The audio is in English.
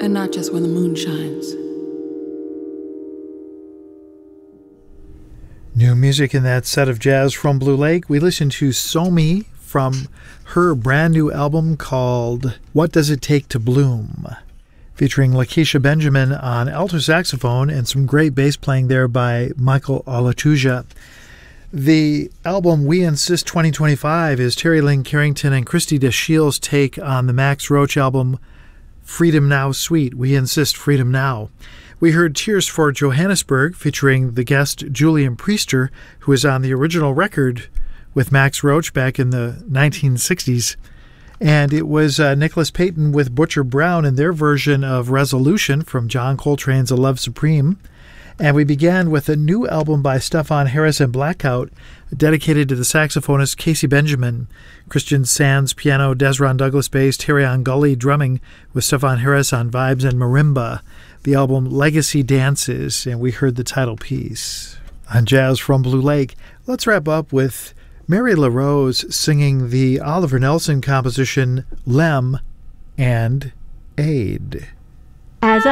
and not just when the moon shines. New music in that set of jazz from Blue Lake. We listened to Somi from her brand new album called What Does It Take to Bloom, featuring Lakeisha Benjamin on alto saxophone and some great bass playing there by Michael Alatuja. The album We Insist 2025 is Terry Lynn Carrington and Christy DeShiel's take on the Max Roach album Freedom Now Suite, We Insist Freedom Now. We heard Tears for Johannesburg featuring the guest Julian Priester, who was on the original record with Max Roach back in the 1960s. And it was Nicholas Payton with Butcher Brown in their version of Resolution from John Coltrane's A Love Supreme. And we began with a new album by Stefan Harris and Blackout, dedicated to the saxophonist Casey Benjamin. Christian Sands piano, Desron Douglas bass, Terry Gully drumming, with Stefan Harris on vibes and marimba. The album Legacy Dances, and we heard the title piece. On Jazz from Blue Lake, let's wrap up with Mary LaRose singing the Oliver Nelson composition Lem and Aid. As